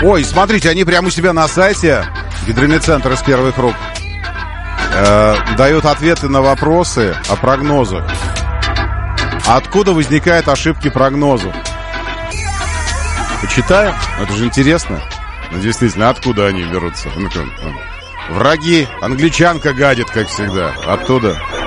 Ой, смотрите, они прямо у себя на сайте, Гидромедцентр из первых рук, дают ответы на вопросы о прогнозах. Откуда возникают ошибки прогнозов? Почитаем? Это же интересно. Ну, действительно, откуда они берутся? Враги. Англичанка гадит, как всегда. Оттуда.